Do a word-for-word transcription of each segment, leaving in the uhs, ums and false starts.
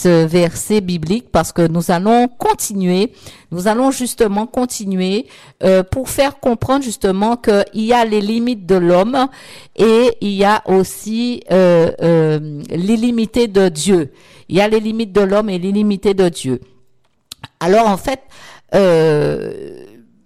ce verset biblique parce que nous allons continuer, nous allons justement continuer euh, pour faire comprendre justement qu'il y a les limites de l'homme et il y a aussi euh, euh, l'illimité de Dieu. Il y a les limites de l'homme et l'illimité de Dieu. Alors en fait, euh,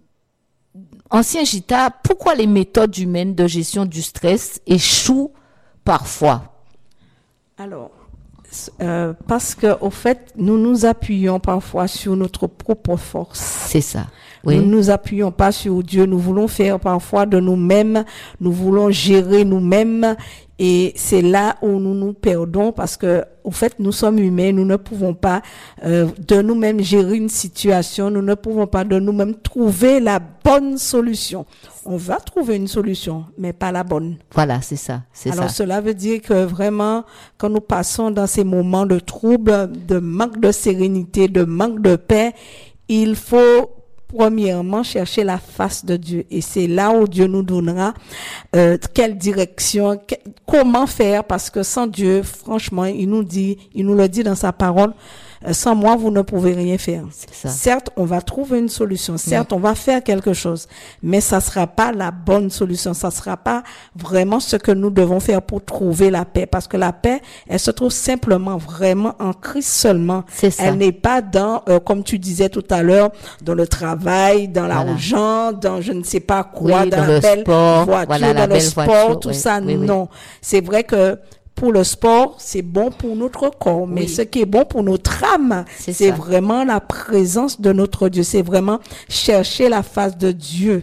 Ancien Gita, pourquoi les méthodes humaines de gestion du stress échouent parfois? Alors, euh, parce que au fait, nous nous appuyons parfois sur notre propre force. C'est ça. Oui. Nous ne nous appuyons pas sur Dieu. Nous voulons faire parfois de nous-mêmes. Nous voulons gérer nous-mêmes. Et c'est là où nous nous perdons parce que, au fait, nous sommes humains. Nous ne pouvons pas euh, de nous-mêmes gérer une situation. Nous ne pouvons pas de nous-mêmes trouver la bonne solution. On va trouver une solution, mais pas la bonne. Voilà, c'est ça, c'est Alors, ça. cela veut dire que vraiment, quand nous passons dans ces moments de trouble, de manque de sérénité, de manque de paix, il faut premièrement chercher la face de Dieu. Et c'est là où Dieu nous donnera euh, quelle direction, que, comment faire, parce que sans Dieu, franchement, il nous dit, il nous le dit dans sa parole, sans moi, vous ne pouvez rien faire. C'est ça. Certes, on va trouver une solution. Certes, oui. On va faire quelque chose. Mais ça sera pas la bonne solution. Ça sera pas vraiment ce que nous devons faire pour trouver la paix. Parce que la paix, elle se trouve simplement, vraiment en Christ seulement. C'est ça. Elle n'est pas dans, euh, comme tu disais tout à l'heure, dans le travail, dans l'argent, voilà. Dans je ne sais pas quoi, oui, dans, dans la le belle sport, voiture, voilà, dans la le belle sport, voiture, tout oui, ça. oui, non. Oui. C'est vrai que pour le sport, c'est bon pour notre corps, mais oui. Ce qui est bon pour notre âme, c'est, c'est vraiment la présence de notre Dieu. C'est vraiment chercher la face de Dieu.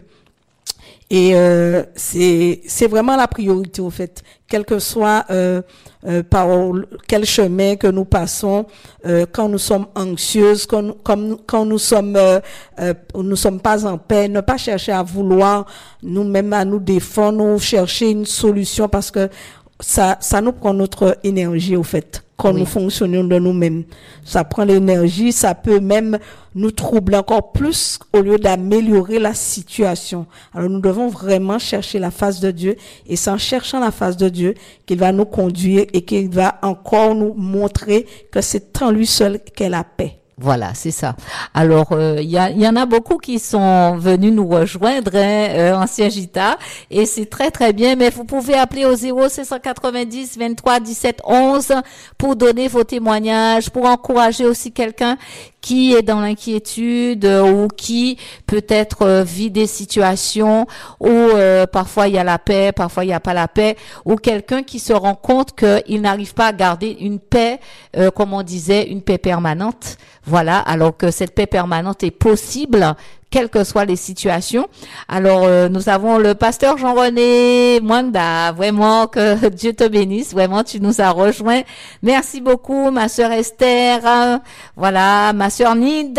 Et euh, c'est c'est vraiment la priorité au fait, quel que soit euh, euh, par quel chemin que nous passons, euh, quand nous sommes anxieuses, quand nous, comme quand nous sommes euh, euh, nous sommes pas en paix, ne pas chercher à vouloir nous-mêmes à nous défendre ou chercher une solution parce que ça ça nous prend notre énergie au fait quand oui. Nous fonctionnons de nous-mêmes. Ça prend l'énergie, ça peut même nous troubler encore plus au lieu d'améliorer la situation. Alors nous devons vraiment chercher la face de Dieu et c'est en cherchant la face de Dieu qu'il va nous conduire et qu'il va encore nous montrer que c'est en lui seul qu'est la paix. Voilà, c'est ça. Alors, il euh, y, a, y en a beaucoup qui sont venus nous rejoindre, hein, euh, Ancien Gita, et c'est très très bien. Mais vous pouvez appeler au zéro cinq cent quatre-vingt-dix vingt-trois dix-sept onze pour donner vos témoignages, pour encourager aussi quelqu'un qui est dans l'inquiétude euh, ou qui peut-être euh, vit des situations où euh, parfois il y a la paix, parfois il n'y a pas la paix, ou quelqu'un qui se rend compte qu'il n'arrive pas à garder une paix, euh, comme on disait, une paix permanente. Voilà, alors que cette paix permanente est possible, quelles que soient les situations. Alors, euh, nous avons le pasteur Jean-René Mwanda. Vraiment, que Dieu te bénisse. Vraiment, tu nous as rejoints. Merci beaucoup, ma sœur Esther. Voilà, ma sœur Nid.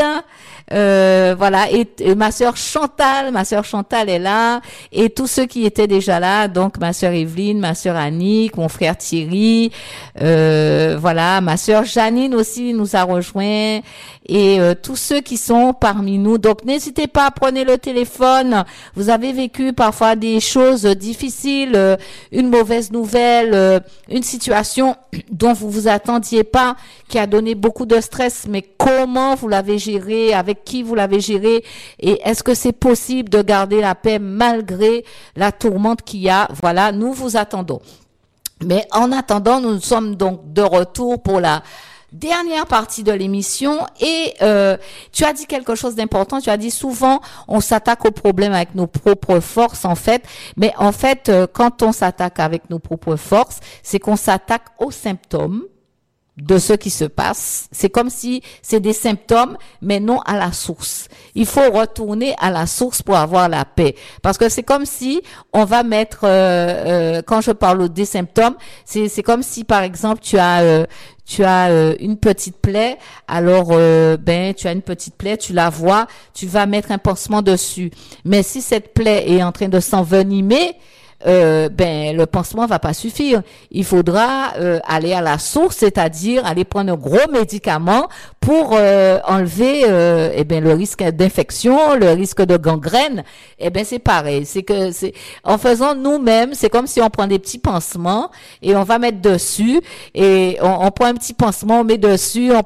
Euh, voilà, et, et ma sœur Chantal, ma sœur Chantal est là, et tous ceux qui étaient déjà là, donc ma sœur Evelyne, ma sœur Annick, mon frère Thierry, euh, voilà, ma sœur Janine aussi nous a rejoints, et euh, tous ceux qui sont parmi nous. Donc n'hésitez pas, prenez le téléphone. Vous avez vécu parfois des choses difficiles, euh, une mauvaise nouvelle, euh, une situation dont vous vous attendiez pas, qui a donné beaucoup de stress, mais comment vous l'avez géré, avec qui vous l'avez géré, et est-ce que c'est possible de garder la paix malgré la tourmente qu'il y a? Voilà, nous vous attendons. Mais en attendant, nous sommes donc de retour pour la dernière partie de l'émission, et euh, tu as dit quelque chose d'important. Tu as dit souvent on s'attaque aux problèmes avec nos propres forces, en fait, mais en fait euh, quand on s'attaque avec nos propres forces, c'est qu'on s'attaque aux symptômes de ce qui se passe. C'est comme si c'est des symptômes, mais non à la source. Il faut retourner à la source pour avoir la paix. Parce que c'est comme si on va mettre, euh, euh, quand je parle des symptômes, c'est, c'est comme si, par exemple, tu as, euh, tu as euh, une petite plaie. Alors, euh, ben, tu as une petite plaie, tu la vois, tu vas mettre un pansement dessus. Mais si cette plaie est en train de s'envenimer, Euh, ben le pansement va pas suffire. Il faudra euh, aller à la source, c'est-à-dire aller prendre un gros médicament pour euh, enlever euh, eh ben le risque d'infection, le risque de gangrène. Eh ben c'est pareil, c'est que c'est en faisant nous-mêmes, c'est comme si on prend des petits pansements et on va mettre dessus, et on, on prend un petit pansement, on met dessus, on